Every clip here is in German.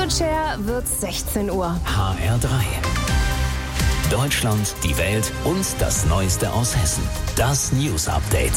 Share wird 16 Uhr. HR3. Deutschland, die Welt und das Neueste aus Hessen. Das News Update.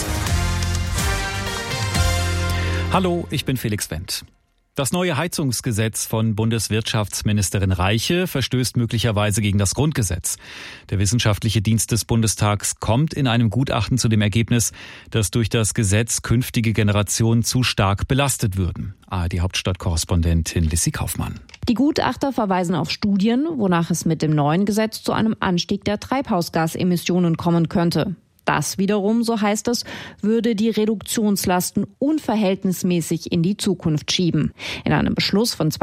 Hallo, ich bin Felix Wendt. Das neue Heizungsgesetz von Bundeswirtschaftsministerin Reiche verstößt möglicherweise gegen das Grundgesetz. Der Wissenschaftliche Dienst des Bundestags kommt in einem Gutachten zu dem Ergebnis, dass durch das Gesetz künftige Generationen zu stark belastet würden. ARD-Hauptstadtkorrespondentin Lissy Kaufmann. Die Gutachter verweisen auf Studien, wonach es mit dem neuen Gesetz zu einem Anstieg der Treibhausgasemissionen kommen könnte. Das wiederum, so heißt es, würde die Reduktionslasten unverhältnismäßig in die Zukunft schieben. In einem Beschluss von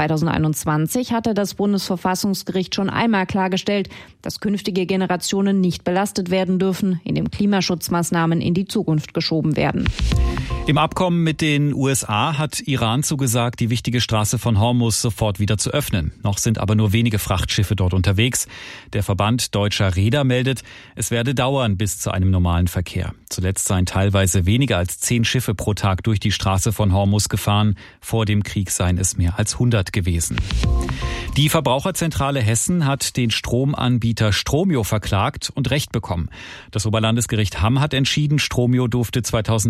2021 hatte das Bundesverfassungsgericht schon einmal klargestellt, dass künftige Generationen nicht belastet werden dürfen, indem Klimaschutzmaßnahmen in die Zukunft geschoben werden. Im Abkommen mit den USA hat Iran zugesagt, die wichtige Straße von Hormuz sofort wieder zu öffnen. Noch sind aber nur wenige Frachtschiffe dort unterwegs. Der Verband Deutscher Reeder meldet, es werde dauern bis zu einem normalen Verkehr. Zuletzt seien teilweise weniger als 10 Schiffe pro Tag durch die Straße von Hormuz gefahren. Vor dem Krieg seien es mehr als 100 gewesen. Die Verbraucherzentrale Hessen hat den Stromanbieter Stromio verklagt und Recht bekommen. Das Oberlandesgericht Hamm hat entschieden, Stromio durfte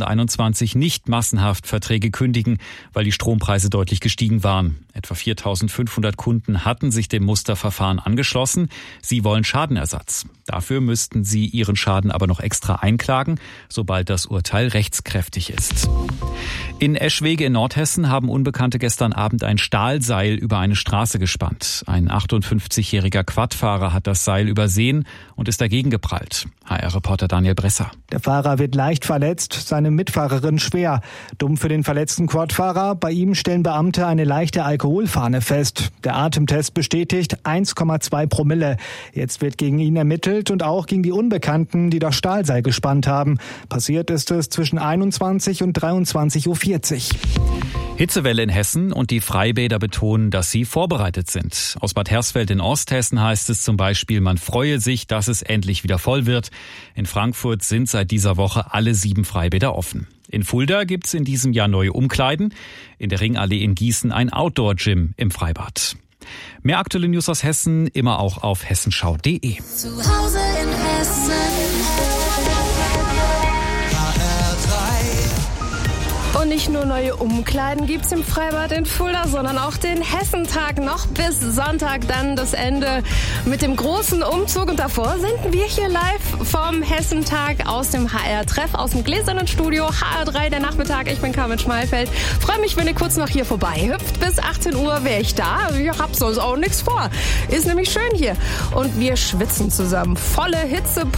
2021 nicht massenhaft Verträge kündigen, weil die Strompreise deutlich gestiegen waren. Etwa 4.500 Kunden hatten sich dem Musterverfahren angeschlossen. Sie wollen Schadenersatz. Dafür müssten sie ihren Schaden aber noch extra einklagen, sobald das Urteil rechtskräftig ist. In Eschwege in Nordhessen haben Unbekannte gestern Abend ein Stahlseil über eine Straße gespannt. Ein 58-jähriger Quadfahrer hat das Seil übersehen und ist dagegen geprallt. HR-Reporter Daniel Bresser. Der Fahrer wird leicht verletzt, seine Mitfahrerin schwer. Dumm für den verletzten Quadfahrer, bei ihm stellen Beamte eine leichte Alkoholfahne fest. Der Atemtest bestätigt 1,2 Promille. Jetzt wird gegen ihn ermittelt und auch gegen die Unbekannten, die das Stahlseil gespannt haben. Passiert ist es zwischen 21 und 23.40 Uhr. Hitzewelle in Hessen und die Freibäder betonen, dass sie vorbereitet sind. Aus Bad Hersfeld in Osthessen heißt es zum Beispiel, man freue sich, dass es endlich wieder voll wird. In Frankfurt sind seit dieser Woche alle 7 Freibäder offen. In Fulda gibt's in diesem Jahr neue Umkleiden. In der Ringallee in Gießen ein Outdoor-Gym im Freibad. Mehr aktuelle News aus Hessen immer auch auf hessenschau.de. Zu Hause in Hessen. Und nicht nur neue Umkleiden gibt's im Freibad in Fulda, sondern auch den Hessentag noch bis Sonntag, dann das Ende mit dem großen Umzug. Und davor senden wir hier live vom Hessentag aus dem HR-Treff, aus dem gläsernen Studio HR3 der Nachmittag. Ich bin Carmen Schmalfeld. Freue mich, wenn ihr kurz noch hier vorbei hüpft. Bis 18 Uhr wäre ich da. Ich hab sonst auch nichts vor. Ist nämlich schön hier. Und wir schwitzen zusammen. Volle Hitze